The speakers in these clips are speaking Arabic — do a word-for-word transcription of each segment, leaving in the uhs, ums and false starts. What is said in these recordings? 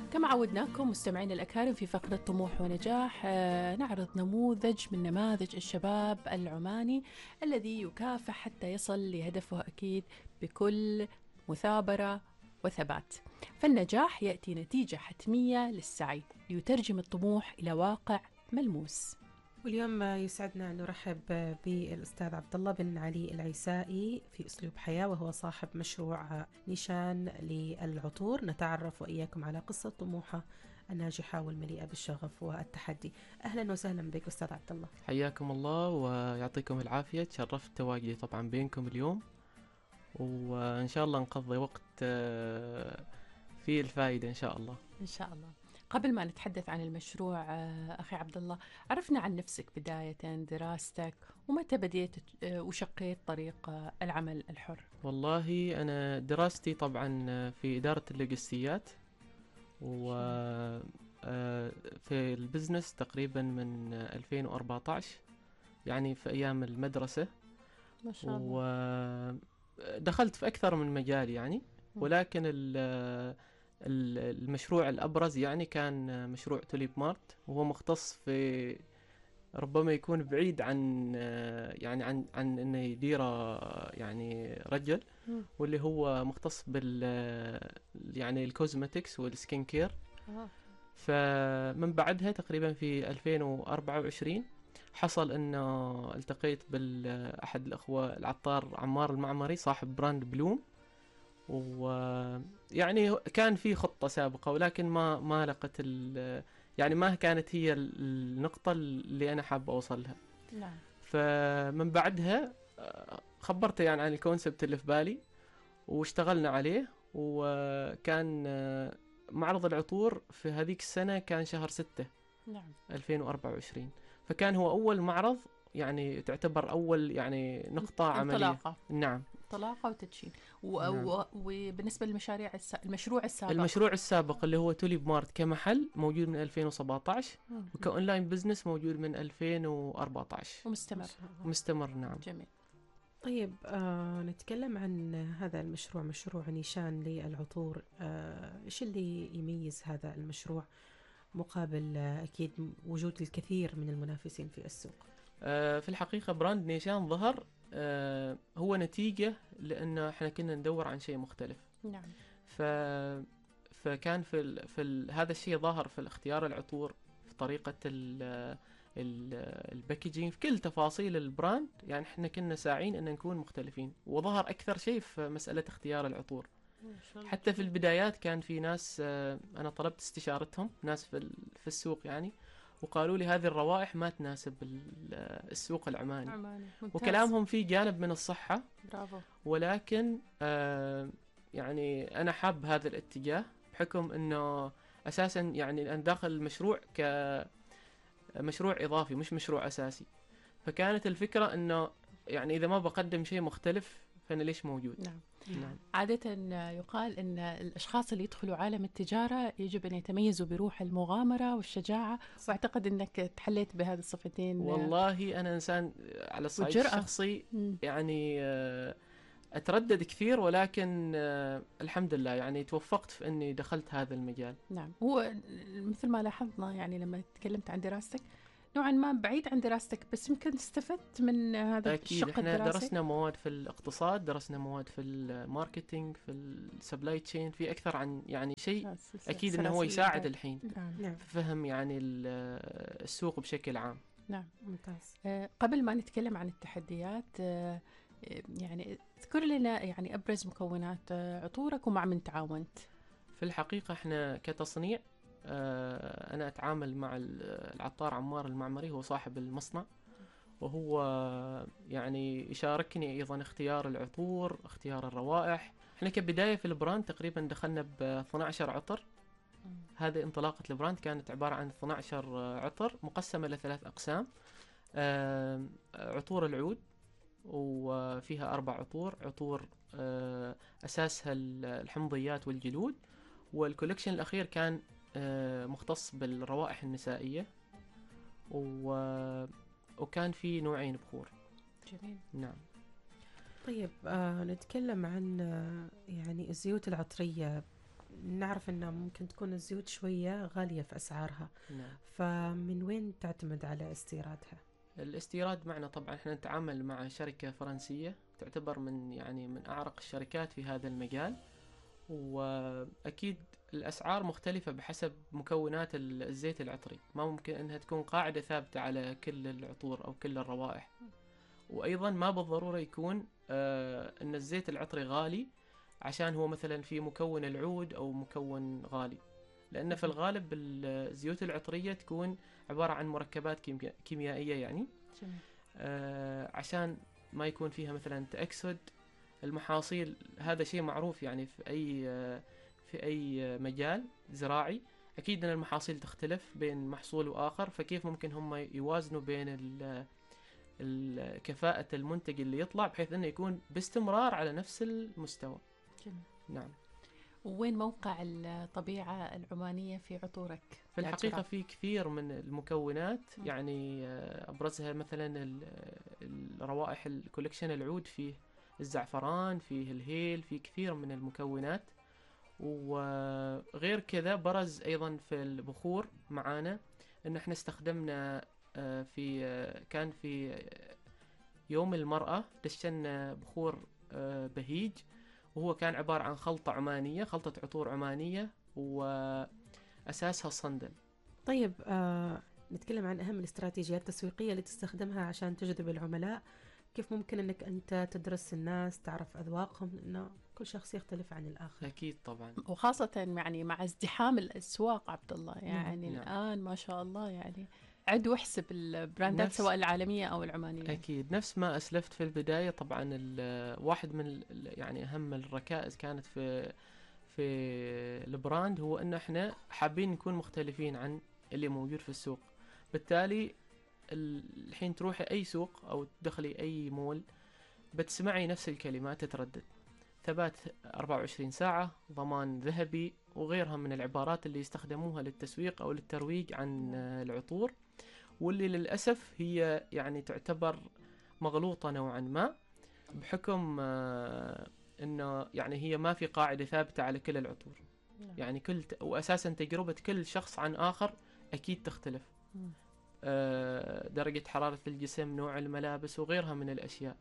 كما عودناكم مستمعين الأكارم في فقرة طموح ونجاح، آه، نعرض نموذج من نماذج الشباب العماني الذي يكافح حتى يصل لهدفه أكيد بكل مثابرة وثبات. فالنجاح يأتي نتيجة حتمية للسعي ليترجم الطموح إلى واقع ملموس. واليوم يسعدنا أن نرحب بالأستاذ عبد الله بن علي العيسائي في أسلوب حياة، وهو صاحب مشروع نيشان للعطور. نتعرف وإياكم على قصة طموحه الناجحة والمليئة بالشغف والتحدي. أهلا وسهلا بك أستاذ عبد الله. حياكم الله ويعطيكم العافية. تشرفت تواجدي طبعا بينكم اليوم، وإن شاء الله نقضي وقت فيه الفائدة إن شاء الله. إن شاء الله. قبل ما نتحدث عن المشروع أخي عبد الله، عرفنا عن نفسك بداية، دراستك، ومتى بديت وشقيت طريق العمل الحر؟ والله أنا دراستي طبعا في إدارة اللوجستيات، وفي البزنس تقريبا من ألفين وأربعة عشر، يعني في أيام المدرسة. ما شاء الله. ودخلت في أكثر من مجال يعني، ولكن المشروع الأبرز يعني كان مشروع توليب مارت، وهو مختص في ربما يكون بعيد عن يعني عن عن انه يديره يعني رجل، واللي هو مختص بال يعني الكوزماتكس والسكين كير. فمن بعدها تقريبا في ألفين وأربعة وعشرين حصل انه التقيت بالاحد الاخوه العطار عمار المعمري صاحب براند بلوم، ويعني كان في خطة سابقة، ولكن ما ما لقت يعني ما كانت هي النقطة اللي أنا حاب أوصل لها. نعم. فمن بعدها خبرته يعني عن الكونسبت اللي في بالي، واشتغلنا عليه. وكان معرض العطور في هذيك السنة كان شهر ستة نعم ألفين وأربعة وعشرين، فكان هو أول معرض، يعني تعتبر أول يعني نقطة عملية. انطلاقة. نعم، انطلاقة وتدشين. و... نعم. و... وبالنسبة للمشاريع الس... المشروع السابق المشروع السابق اللي هو توليب مارت كمحل موجود من ألفين وسبعة عشر، وكأونلاين بزنس موجود من ألفين وأربعة عشر ومستمر. مستمر. نعم. جميل. طيب آه نتكلم عن هذا المشروع، مشروع نيشان للعطور. آه إيش اللي يميز هذا المشروع مقابل آه أكيد وجود الكثير من المنافسين في السوق؟ آه في الحقيقة براند نيشان ظهر آه هو نتيجة لأنه احنا كنا ندور عن شيء مختلف. نعم. ف فكان في ال... في ال... هذا الشيء ظهر في الاختيار العطور، في طريقة ال... ال... الباكيجينج، في كل تفاصيل البراند. يعني احنا كنا ساعين ان نكون مختلفين، وظهر اكثر شيء في مسألة اختيار العطور. حتى في البدايات كان في ناس آه انا طلبت استشارتهم، ناس في ال... في السوق يعني، وقالوا لي هذه الروائح ما تناسب السوق العماني. عماني. وكلامهم فيه جانب من الصحة. برافو. ولكن آه يعني أنا حاب هذا الاتجاه، بحكم أنه أساسا يعني أنا داخل المشروع كمشروع إضافي مش مشروع أساسي. فكانت الفكرة أنه يعني إذا ما بقدم شيء مختلف فأنا ليش موجود. نعم. نعم. عادة يقال أن الأشخاص اللي يدخلوا عالم التجارة يجب أن يتميزوا بروح المغامرة والشجاعة، وأعتقد أنك تحليت بهذه الصفتين. والله أنا إنسان على الصعيد والجرأة. الشخصي يعني أتردد كثير، ولكن الحمد لله يعني توفقت في أني دخلت هذا المجال. نعم. هو مثل ما لاحظنا يعني لما تكلمت عن دراستك نوعا ما بعيد عن دراستك، بس يمكن استفدت من هذا الشق الدراسي. احنا درسنا مواد في الاقتصاد، درسنا مواد في الماركتينج، في السبلاي تشين، في اكثر عن يعني شيء اكيد انه هو يساعد الحين. نعم. في فهم يعني السوق بشكل عام. نعم. ممتاز. آه قبل ما نتكلم عن التحديات، آه يعني اذكر لنا يعني ابرز مكونات عطورك ومع من تعاونت. في الحقيقة احنا كتصنيع أنا أتعامل مع العطار عمار المعمري، هو صاحب المصنع، وهو يعني يشاركني أيضا اختيار العطور، اختيار الروائح. احنا كبداية في البراند تقريبا دخلنا ب اثني عشر عطر. هذه انطلاقة البراند كانت عبارة عن اثني عشر عطر مقسمة لثلاث أقسام. عطور العود، وفيها أربع عطور، عطور أساسها الحمضيات والجلود، والكولكشن الأخير كان مختص بالروائح النسائية، و... وكان في نوعين بخور. جميل. نعم. طيب آه نتكلم عن آه يعني الزيوت العطرية نعرف أنه ممكن تكون الزيوت شوية غالية في أسعارها، نعم. فمن وين تعتمد على استيرادها؟ الاستيراد معنا طبعا احنا نتعامل مع شركة فرنسية تعتبر من يعني من أعرق الشركات في هذا المجال، وأكيد الأسعار مختلفة بحسب مكونات الزيت العطري، ما ممكن أنها تكون قاعدة ثابتة على كل العطور أو كل الروائح. وأيضا ما بالضرورة يكون آه أن الزيت العطري غالي عشان هو مثلا في مكون العود أو مكون غالي، لأن في الغالب الزيوت العطرية تكون عبارة عن مركبات كيميا كيميائية يعني آه عشان ما يكون فيها مثلا تأكسد المحاصيل. هذا شيء معروف يعني في أي آه في أي مجال زراعي، أكيد أن المحاصيل تختلف بين محصول وآخر، فكيف ممكن هم يوازنوا بين كفاءة المنتج اللي يطلع بحيث أنه يكون باستمرار على نفس المستوى. جميل. نعم. وين موقع الطبيعة العمانية في عطورك؟ في الحقيقة في كثير من المكونات، يعني أبرزها مثلا الروائح الكولكشن العود، فيه الزعفران، فيه الهيل، في كثير من المكونات. وغير كذا برز أيضا في البخور معانا أن احنا استخدمنا في كان في يوم المرأة دشنا بخور بهيج، وهو كان عبارة عن خلطة عمانية، خلطة عطور عمانية وأساسها الصندل. طيب آه، نتكلم عن أهم الاستراتيجيات التسويقية اللي تستخدمها عشان تجذب العملاء. كيف ممكن أنك أنت تدرس الناس، تعرف أذواقهم، لأنه كل شخص يختلف عن الآخر؟ أكيد طبعا، وخاصة يعني مع ازدحام الأسواق عبد الله، يعني نعم. الآن ما شاء الله يعني عد واحسب البراندات نفس... سواء العالمية أو العمانية. أكيد نفس ما أسلفت في البداية. طبعا واحد من يعني أهم الركائز كانت في في البراند هو أن احنا حابين نكون مختلفين عن اللي موجود في السوق. بالتالي الحين تروحي أي سوق أو تدخلي أي مول بتسمعي نفس الكلمات تتردد: ثبات أربعة وعشرين ساعة، ضمان ذهبي، وغيرها من العبارات اللي يستخدموها للتسويق أو للترويج عن العطور، واللي للأسف هي يعني تعتبر مغلوطة نوعا ما، بحكم آه إنه يعني هي ما في قاعدة ثابتة على كل العطور. يعني كل ت... وأساسا تجربة كل شخص عن آخر أكيد تختلف. آه درجة حرارة الجسم، نوع الملابس، وغيرها من الأشياء.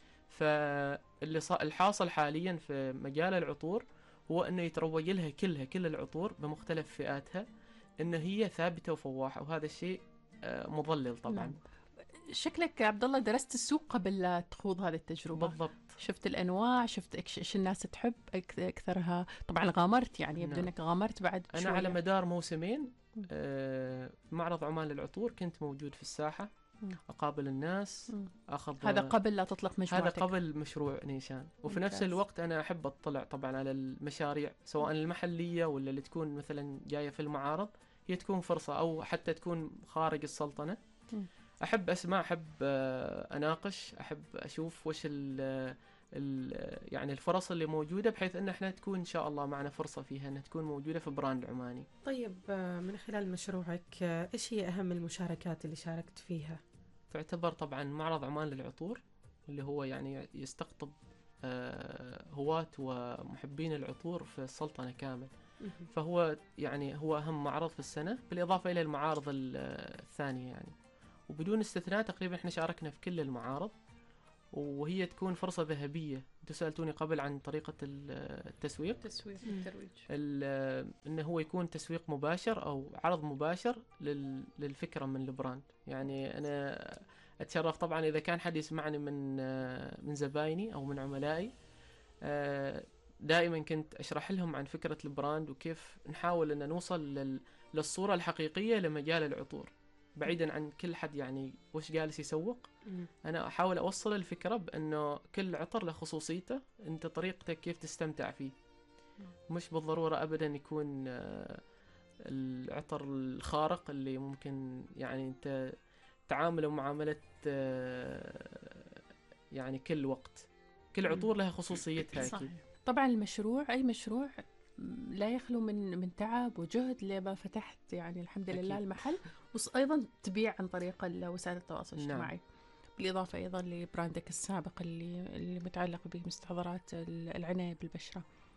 فاللي صا... الحاصل حاليا في مجال العطور هو أنه يتروج لها كلها كل العطور بمختلف فئاتها أن هي ثابتة وفواحة، وهذا الشيء آه مضلل طبعا. نعم. شكلك عبد الله درست السوق قبل لا تخوض هذه التجربة. بالضبط. شفت الأنواع، شفت إيش الناس تحب أكثرها، طبعا غامرت، يعني يبدو أنك غامرت بعد أنا شوية. على مدار موسمين آه معرض عمان للعطور كنت موجود في الساحة، أقابل الناس، أخذ. هذا قبل لا تطلق مشروعك؟ هذا قبل مشروع نيشان. وفي ممتاز. نفس الوقت أنا أحب أطلع طبعا على المشاريع سواء المحلية ولا اللي تكون مثلا جاية في المعارض، هي تكون فرصة أو حتى تكون خارج السلطنة. م. أحب أسمع، أحب أناقش، أحب أشوف وش ال ال يعني الفرص اللي موجودة، بحيث أن احنا تكون إن شاء الله معنا فرصة فيها أن تكون موجودة في براند عماني. طيب من خلال مشروعك إيش هي أهم المشاركات اللي شاركت فيها؟ تعتبر طبعا معرض عمان للعطور اللي هو يعني يستقطب هواة ومحبين العطور في السلطنة كامل، فهو يعني هو أهم معرض في السنة، بالإضافة إلى المعارض الثانية يعني. وبدون استثناء تقريبا احنا شاركنا في كل المعارض، وهي تكون فرصة ذهبية. انتوا سألتوني قبل عن طريقة التسويق التسويق الترويج، انه هو يكون تسويق مباشر او عرض مباشر للفكرة من البراند. يعني انا اتشرف طبعا اذا كان حد يسمعني من من زبايني او من عملائي، دائما كنت اشرح لهم عن فكرة البراند وكيف نحاول ان نوصل للصورة الحقيقية لمجال العطور، بعيدا عن كل حد يعني وش جالس يسوق. أنا أحاول أوصل الفكرة بأنه كل عطر له خصوصيته، أنت طريقتك كيف تستمتع فيه، مش بالضرورة أبدا يكون العطر الخارق اللي ممكن يعني أنت تعامله معاملة يعني كل وقت. كل عطور لها خصوصيتها أكيد. طبعا المشروع أي مشروع لا يخلو من من تعب وجهد لما فتحت يعني الحمد لله أكيد. المحل، وأيضا تبيع عن طريق وسائل التواصل الاجتماعي. نعم. بالإضافة أيضا لبراندك السابق اللي اللي متعلق بمستحضرات العناية بالبشرة.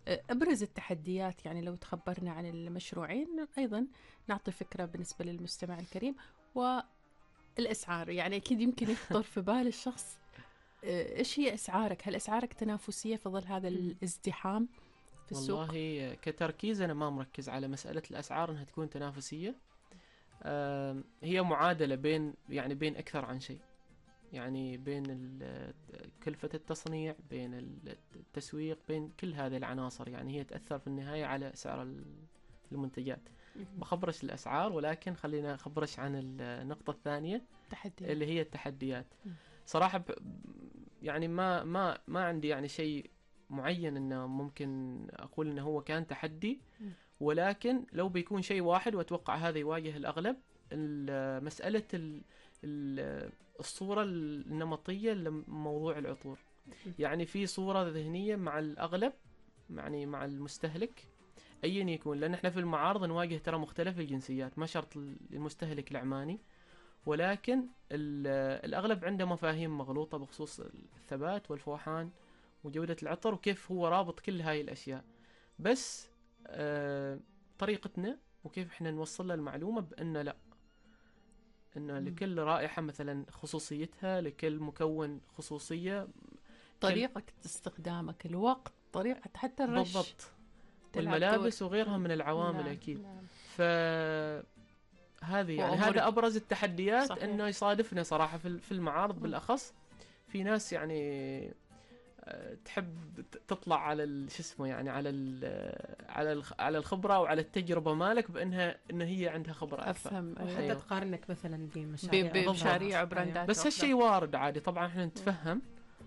أبرز التحديات يعني لو تخبرنا عن المشروعين أيضا نعطي فكرة بالنسبة للمستمع الكريم. والأسعار يعني أكيد يمكن يخطر في بال الشخص إيش هي أسعارك؟ هل أسعارك تنافسية في ظل هذا الازدحام في السوق؟ والله كتركيز أنا ما مركز على مسألة الأسعار أنها تكون تنافسية. هي معادلة بين يعني بين أكثر عن شيء، يعني بين كلفة التصنيع، بين التسويق، بين كل هذه العناصر، يعني هي تأثر في النهاية على سعر المنتجات. بخبرش الأسعار، ولكن خلينا أخبرش عن النقطة الثانية تحديات. اللي هي التحديات. صراحة يعني ما ما ما عندي يعني شيء معين انه ممكن اقول انه هو كان تحدي، ولكن لو بيكون شيء واحد واتوقع هذا يواجه الاغلب، مسألة الصورة النمطية لموضوع العطور. يعني في صورة ذهنية مع الاغلب، يعني مع المستهلك ايا يكون، لان احنا في المعارض نواجه ترى مختلف الجنسيات، ما شرط المستهلك العماني، ولكن الأغلب عنده مفاهيم مغلوطة بخصوص الثبات والفوحان وجودة العطر وكيف هو رابط كل هاي الأشياء. بس آه طريقتنا وكيف احنا نوصل له المعلومة بأن لا، أن لكل رائحة مثلا خصوصيتها، لكل مكون خصوصية، طريقة استخدامك، الوقت، طريقة حتى الرش بالضبط، والملابس وغيرها من العوامل. نعم. أكيد. نعم. ف هذه يعني هذا أبرز التحديات. صحيح. إنه يصادفنا صراحة في المعارض بالأخص في ناس يعني تحب تطلع على شو اسمه يعني على ال على ال على الخبرة وعلى التجربة مالك بأنها إن هي عندها خبرة أكثر. أفهم. حتى أيوه. تقارنك مثلا بمشاريع بمشاريع وبراندات. بس هالشيء وارد عادي طبعا، إحنا نتفهم،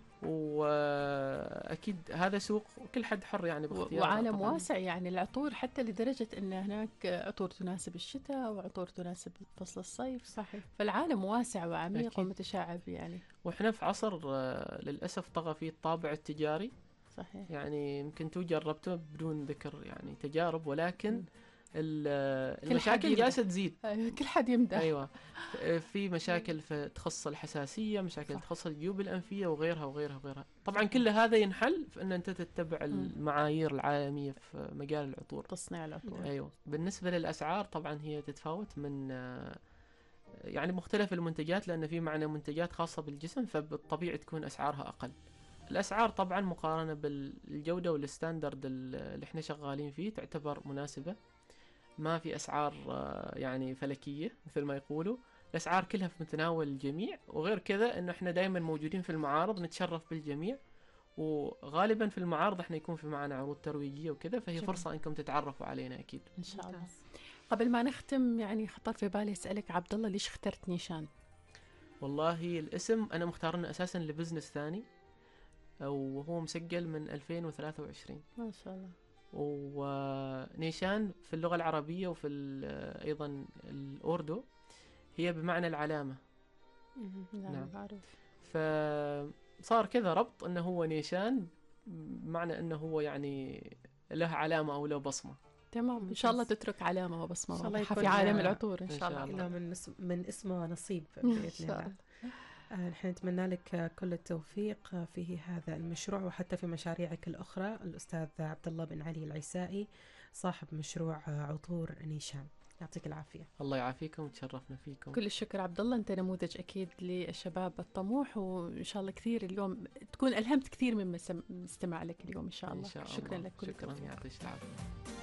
واكيد هذا سوق وكل حد حر يعني باختياره، وعالم طبعاً. واسع يعني العطور، حتى لدرجه ان هناك عطور تناسب الشتاء وعطور تناسب فصل الصيف. صحيح. فالعالم واسع وعميق أكيد. ومتشعب يعني. واحنا في عصر للاسف طغى فيه الطابع التجاري. صحيح. يعني يمكن تو جربته بدون ذكر يعني تجارب، ولكن م. المشاكل جالسه تزيد. أيوة. كل حد يمدح. ايوه في مشاكل في تخص الحساسيه، مشاكل صح. تخص الجيوب الانفيه وغيرها وغيرها وغيرها. طبعا كل هذا ينحل في ان انت تتبع المعايير العالميه في مجال العطور، تصنيع العطور. ايوه. بالنسبه للاسعار طبعا هي تتفاوت من يعني مختلف المنتجات، لان في معنا منتجات خاصه بالجسم فبالطبيعي تكون اسعارها اقل. الاسعار طبعا مقارنه بالجوده والستاندرد اللي احنا شغالين فيه تعتبر مناسبه، ما في أسعار يعني فلكية مثل ما يقولوا، الأسعار كلها في متناول الجميع. وغير كذا إنه إحنا دائما موجودين في المعارض نتشرف بالجميع، وغالبا في المعارض إحنا يكون في معنا عروض ترويجية وكذا، فهي جميل. فرصة إنكم تتعرفوا علينا أكيد إن شاء الله. قبل ما نختم يعني خطر في بالي أسألك عبد الله، ليش اخترت نيشان؟ والله الاسم أنا مختارنه أساسا لبزنس ثاني، وهو مسجل من ألفين وثلاثة وعشرين ما شاء الله. ونيشان في اللغة العربية وفي أيضا الأوردو هي بمعنى العلامة. نعم بعرف. فصار كذا ربط أنه هو نيشان بمعنى أنه هو يعني له علامة أو له بصمة. تمام. إن شاء الله تترك علامة وبصمة في عالم العطور إن شاء الله. إن شاء الله من من اسمه نصيب بإذن الله. نحن نتمنى لك كل التوفيق في هذا المشروع وحتى في مشاريعك الأخرى. الأستاذ عبد الله بن علي العيسائي صاحب مشروع عطور نيشان، يعطيك العافية. الله يعافيكم وتشرفنا فيكم. كل الشكر عبد الله، أنت نموذج أكيد للشباب الطموح، وإن شاء الله كثير اليوم تكون ألهمت كثير من مستمع لك اليوم إن شاء الله. إن شاء الله. شكرا لك. كل شكرا، يعطيك العافية.